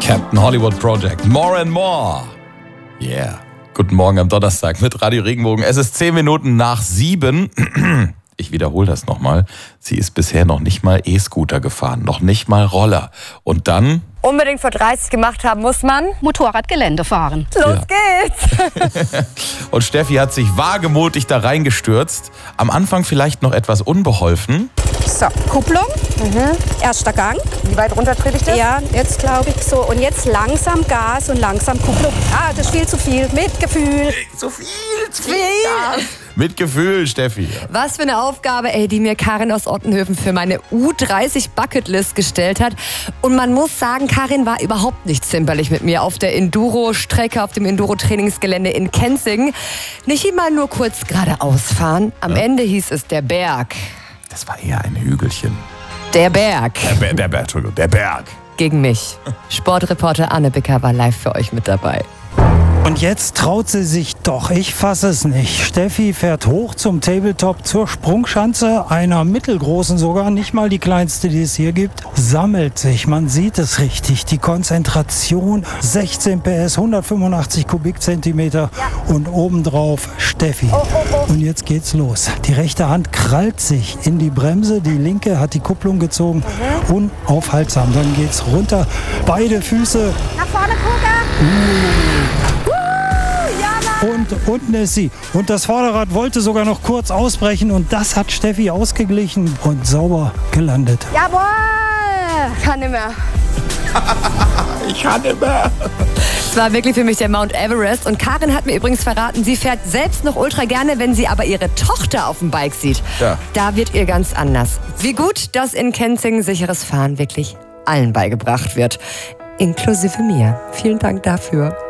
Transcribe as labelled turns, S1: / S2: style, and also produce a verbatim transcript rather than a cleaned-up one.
S1: Captain Hollywood Project. More and more. Yeah. Guten Morgen am Donnerstag mit Radio Regenbogen. Es ist zehn Minuten nach sieben. Ich wiederhole das nochmal. Sie ist bisher noch nicht mal E-Scooter gefahren, noch nicht mal Roller. Und dann...
S2: Unbedingt vor dreißig gemacht haben muss man
S3: Motorradgelände fahren.
S2: Los ja. geht's!
S1: Und Steffi hat sich wagemutig da reingestürzt. Am Anfang vielleicht noch etwas unbeholfen.
S3: So, Kupplung, mhm. Erster Gang.
S2: Wie weit runter trete ich das?
S3: Ja, jetzt glaube ich so. Und jetzt langsam Gas und langsam Kupplung. Ah, das ist viel zu viel. Mit Gefühl.
S1: Zu viel, zu viel. Gas. Mit Gefühl, Steffi.
S2: Was für eine Aufgabe, ey, die mir Karin aus Ottenhöfen für meine U dreißig Bucketlist gestellt hat. Und man muss sagen, Karin war überhaupt nicht zimperlich mit mir auf der Enduro-Strecke, auf dem Enduro-Trainingsgelände in Kenzingen. Nicht mal nur kurz geradeaus fahren. Am ja. Ende hieß es der Berg.
S1: Das war eher ein Hügelchen.
S2: Der Berg.
S1: Der, Ber- der Berg, Entschuldigung, der Berg.
S2: Gegen mich. Sportreporter Anne Bicker war live für euch mit dabei.
S4: Und jetzt traut sie sich doch, ich fasse es nicht. Steffi fährt hoch zum Tabletop, zur Sprungschanze, einer mittelgroßen sogar, nicht mal die kleinste, die es hier gibt, sammelt sich. Man sieht es richtig, die Konzentration, sechzehn P S, hundertfünfundachtzig Kubikzentimeter ja. Und obendrauf Steffi. Oh, oh, oh. Und jetzt geht's los. Die rechte Hand krallt sich in die Bremse, die linke hat die Kupplung gezogen, mhm. Unaufhaltsam. Dann geht's runter, beide Füße.
S3: Nach vorne gucken!
S4: Uh. Und unten ist sie. Und das Vorderrad wollte sogar noch kurz ausbrechen. Und das hat Steffi ausgeglichen und sauber gelandet.
S3: Jawohl! Kann nicht mehr.
S1: Ich kann nicht mehr.
S2: Es war wirklich für mich der Mount Everest. Und Karin hat mir übrigens verraten, sie fährt selbst noch ultra gerne, wenn sie aber ihre Tochter auf dem Bike sieht.
S1: Ja.
S2: Da wird ihr ganz anders. Wie gut, dass in Kenzingen sicheres Fahren wirklich allen beigebracht wird. Inklusive mir. Vielen Dank dafür.